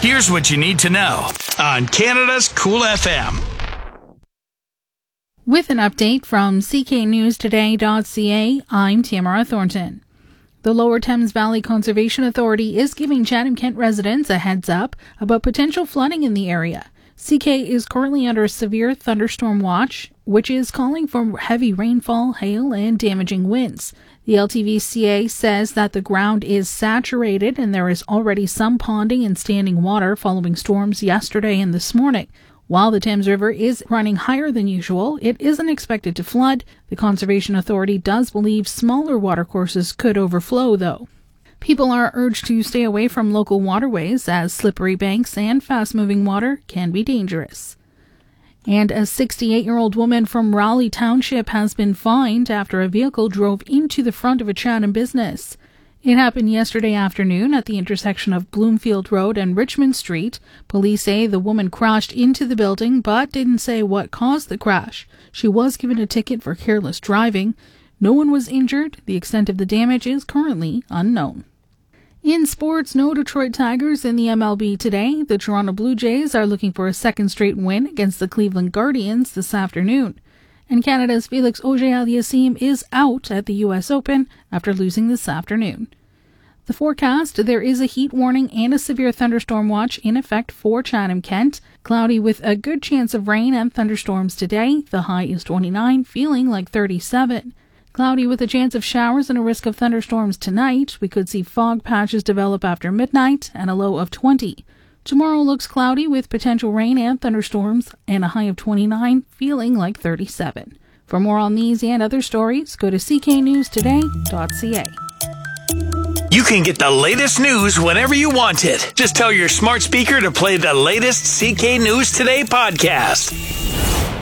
Here's what you need to know on Canada's Cool FM. With an update from cknewstoday.ca, I'm Tamara Thornton. The Lower Thames Valley Conservation Authority is giving Chatham-Kent residents a heads up about potential flooding in the area. CK is currently under a severe thunderstorm watch, which is calling for heavy rainfall, hail, and damaging winds. The LTVCA says that the ground is saturated and there is already some ponding and standing water following storms yesterday and this morning. While the Thames River is running higher than usual, it isn't expected to flood. The Conservation Authority does believe smaller watercourses could overflow, though. People are urged to stay away from local waterways as slippery banks and fast-moving water can be dangerous. And a 68-year-old woman from Raleigh Township has been fined after a vehicle drove into the front of a Chatham business. It happened yesterday afternoon at the intersection of Bloomfield Road and Richmond Street. Police say the woman crashed into the building but didn't say what caused the crash. She was given a ticket for careless driving. No one was injured. The extent of the damage is currently unknown. In sports, no Detroit Tigers in the MLB today. The Toronto Blue Jays are looking for a second straight win against the Cleveland Guardians this afternoon. And Canada's Felix Auger-Aliassime is out at the U.S. Open after losing this afternoon. The forecast, there is a heat warning and a severe thunderstorm watch in effect for Chatham-Kent. Cloudy with a good chance of rain and thunderstorms today. The high is 29, feeling like 37. Cloudy with a chance of showers and a risk of thunderstorms tonight. We could see fog patches develop after midnight and a low of 20. Tomorrow looks cloudy with potential rain and thunderstorms and a high of 29, feeling like 37. For more on these and other stories, go to cknewstoday.ca. You can get the latest news whenever you want it. Just tell your smart speaker to play the latest CK News Today podcast.